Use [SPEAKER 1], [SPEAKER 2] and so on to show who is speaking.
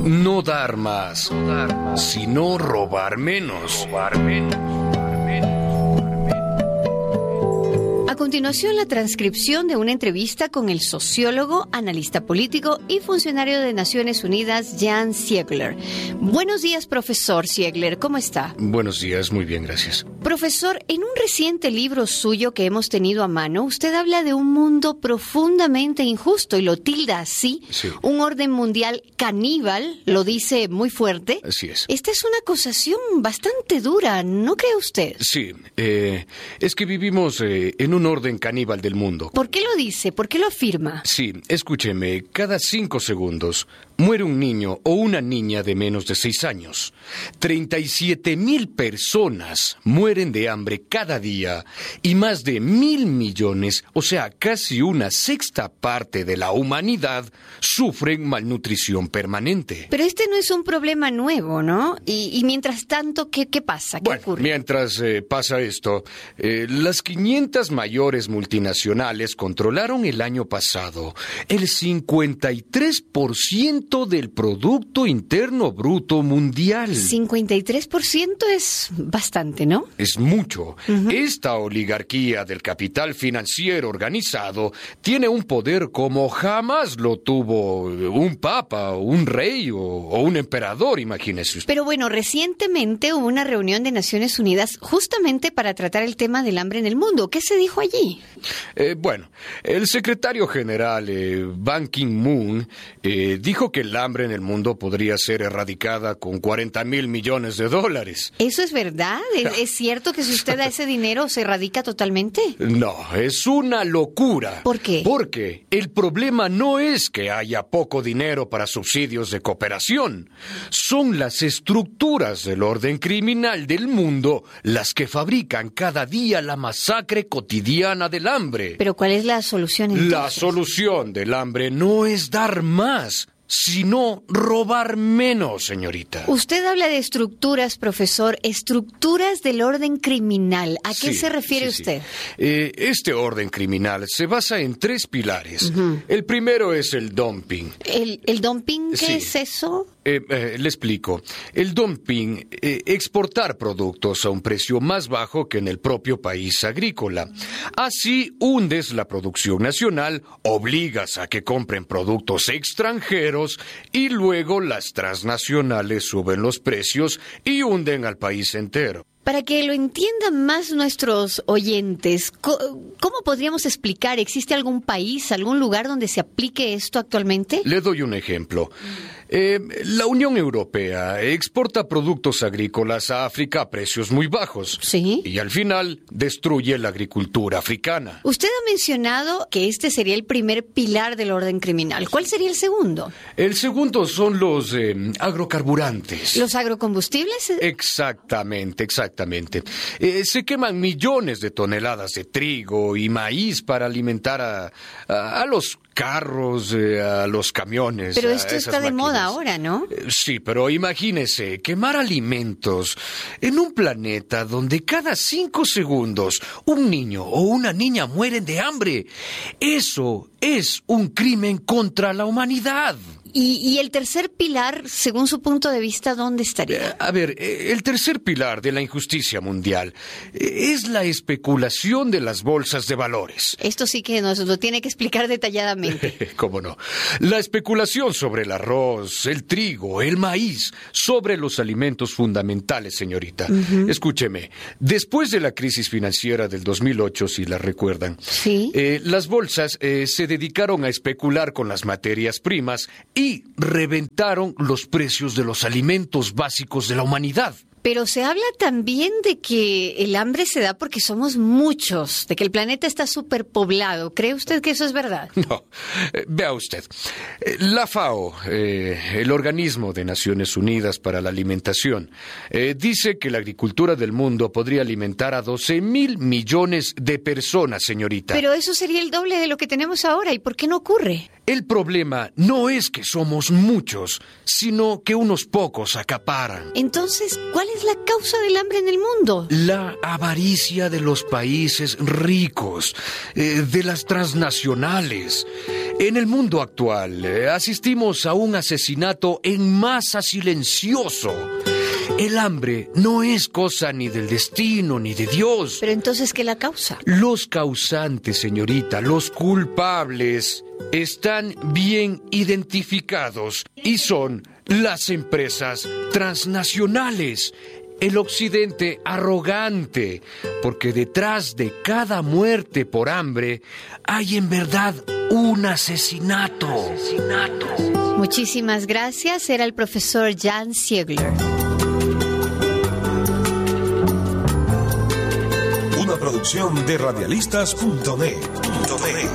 [SPEAKER 1] No dar más, sino robar menos.
[SPEAKER 2] A continuación, la transcripción de una entrevista con el sociólogo, analista político y funcionario de Naciones Unidas, Jan Siegler. Buenos días, profesor Siegler, ¿cómo está?
[SPEAKER 1] Buenos días, muy bien, gracias.
[SPEAKER 2] Profesor, en un reciente libro suyo que hemos tenido a mano, usted habla de un mundo profundamente injusto y lo tilda así.
[SPEAKER 1] Sí.
[SPEAKER 2] Un orden mundial caníbal, lo dice muy fuerte.
[SPEAKER 1] Así es.
[SPEAKER 2] Esta es una acusación bastante dura, ¿no cree usted?
[SPEAKER 1] Sí, es que vivimos en un orden caníbal del mundo.
[SPEAKER 2] ¿Por qué lo dice? ¿Por qué lo afirma?
[SPEAKER 1] Sí, escúcheme, cada 5 segundos muere un niño o una niña de menos de 6 años. 37,000 personas mueren de hambre cada día y más de 1,000 millones, o sea, casi una sexta parte de la humanidad, sufren malnutrición permanente.
[SPEAKER 2] Pero este no es un problema nuevo, ¿no? Y mientras tanto, ¿qué pasa? ¿Qué ocurre?
[SPEAKER 1] Mientras pasa esto, las 500 mayores multinacionales controlaron el año pasado el 53% del Producto Interno Bruto Mundial.
[SPEAKER 2] 53% es bastante, ¿no?
[SPEAKER 1] Es mucho. Esta oligarquía del capital financiero organizado tiene un poder como jamás lo tuvo un papa, un rey o un emperador, imagínese usted.
[SPEAKER 2] Pero bueno, recientemente hubo una reunión de Naciones Unidas justamente para tratar el tema del hambre en el mundo. ¿Qué se dijo allí?
[SPEAKER 1] El secretario general Ban Ki-moon dijo que el hambre en el mundo podría ser erradicada con $40,000 millones.
[SPEAKER 2] ¿Eso es verdad? ¿Es cierto que si usted da ese dinero se erradica totalmente?
[SPEAKER 1] No, es una locura.
[SPEAKER 2] ¿Por qué?
[SPEAKER 1] Porque el problema no es que haya poco dinero para subsidios de cooperación. Son las estructuras del orden criminal del mundo las que fabrican cada día la masacre cotidiana del hambre.
[SPEAKER 2] ¿Pero cuál es la solución entonces?
[SPEAKER 1] La solución del hambre no es dar más, sino robar menos, señorita.
[SPEAKER 2] Usted habla de estructuras, profesor, estructuras del orden criminal. ¿A qué se refiere usted?
[SPEAKER 1] Este orden criminal se basa en 3 pilares. El primero es el dumping.
[SPEAKER 2] ¿El dumping? ¿Qué es eso?
[SPEAKER 1] Le explico. El dumping, exportar productos a un precio más bajo que en el propio país agrícola. Así hundes la producción nacional, obligas a que compren productos extranjeros y luego las transnacionales suben los precios y hunden al país entero.
[SPEAKER 2] Para que lo entiendan más nuestros oyentes, ¿cómo podríamos explicar? ¿Existe algún país, algún lugar donde se aplique esto actualmente?
[SPEAKER 1] Le doy un ejemplo. La Unión Europea exporta productos agrícolas a África a precios muy bajos.
[SPEAKER 2] Sí.
[SPEAKER 1] Y al final destruye la agricultura africana.
[SPEAKER 2] Usted ha mencionado que este sería el primer pilar del orden criminal. ¿Cuál sería el segundo?
[SPEAKER 1] El segundo son los agrocarburantes.
[SPEAKER 2] ¿Los agrocombustibles?
[SPEAKER 1] Exactamente. Se queman millones de toneladas de trigo y maíz para alimentar a los carros, a los camiones.
[SPEAKER 2] Pero esto está de moda ahora, ¿no?
[SPEAKER 1] Sí, pero imagínese, quemar alimentos en un planeta donde cada 5 segundos un niño o una niña mueren de hambre. Eso es un crimen contra la humanidad.
[SPEAKER 2] ¿Y el tercer pilar, según su punto de vista, dónde estaría?
[SPEAKER 1] El tercer pilar de la injusticia mundial es la especulación de las bolsas de valores.
[SPEAKER 2] Esto sí que nos lo tiene que explicar detalladamente.
[SPEAKER 1] ¿Cómo no? La especulación sobre el arroz, el trigo, el maíz, sobre los alimentos fundamentales, señorita. Escúcheme, después de la crisis financiera del 2008, si la recuerdan,
[SPEAKER 2] ¿sí?
[SPEAKER 1] Las bolsas se dedicaron a especular con las materias primas y reventaron los precios de los alimentos básicos de la humanidad.
[SPEAKER 2] Pero se habla también de que el hambre se da porque somos muchos, de que el planeta está superpoblado. ¿Cree usted que eso es verdad?
[SPEAKER 1] No, vea usted. La FAO, el Organismo de Naciones Unidas para la Alimentación, dice que la agricultura del mundo podría alimentar a 12,000 millones de personas, señorita.
[SPEAKER 2] Pero eso sería el doble de lo que tenemos ahora. ¿Y por qué no ocurre?
[SPEAKER 1] El problema no es que somos muchos, sino que unos pocos acaparan.
[SPEAKER 2] Entonces, ¿cuál es la causa del hambre en el mundo?
[SPEAKER 1] La avaricia de los países ricos, de las transnacionales. En el mundo actual, asistimos a un asesinato en masa silencioso. El hambre no es cosa ni del destino ni de Dios.
[SPEAKER 2] Pero entonces, ¿qué la causa?
[SPEAKER 1] Los causantes, señorita, los culpables, están bien identificados y son las empresas transnacionales. El occidente arrogante, porque detrás de cada muerte por hambre hay en verdad un asesinato.
[SPEAKER 2] Muchísimas gracias. Era el profesor Jan Ziegler.
[SPEAKER 3] Una producción de radialistas.net.